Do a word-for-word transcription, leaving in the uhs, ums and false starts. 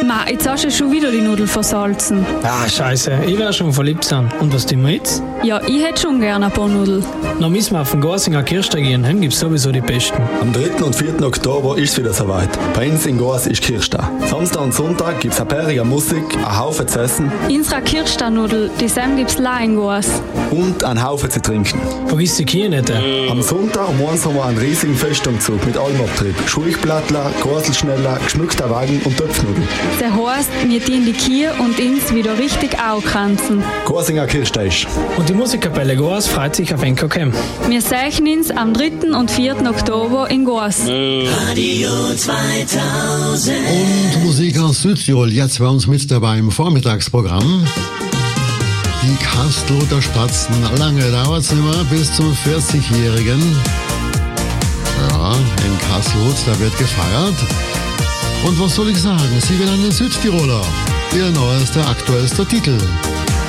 Ma, jetzt hast du schon wieder die Nudeln versalzen. Ah, scheiße, ich wär schon verliebt sein. Und was tun wir jetzt? Ja, ich hätte schon gerne ein paar Nudeln. Dann müssen wir auf den Gorsinger Kirchtag gehen, dann gibt's sowieso die besten. Am dritten und vierten Oktober ist es wieder soweit. Bei uns in Gors ist Kirchtag. Samstag und Sonntag gibt's eine bärige Musik, einen Haufen zu essen. Unsere Kirchtag-Nudel, die Sam gibt's la in Goas. Und einen Haufen zu trinken. Vergiss die Kühe nicht. Äh. Am Sonntag um eins haben wir einen riesigen Festumzug mit allem Abtrieb. Schulchblattler, Korselschneller, geschmückter Wagen und Töpfnudeln. Das heisst, wir dienen die Kühe und uns wieder richtig auskranzen. Gorsinger Kirchtag. Und die Musikkapelle Gors freut sich auf N K K. Wir sehen uns am dritten und vierten Oktober in Gors. Radio zweitausend. Und Musik aus Südtirol, jetzt bei uns mit dabei im Vormittagsprogramm. Die Kastelruther Spatzen, lange dauert es nicht mehr, bis zum vierzigjährigen. Ja, in Kastelruth, da wird gefeiert. Und was soll ich sagen, sie will einen Südtiroler. Ihr neuester, aktuellster Titel.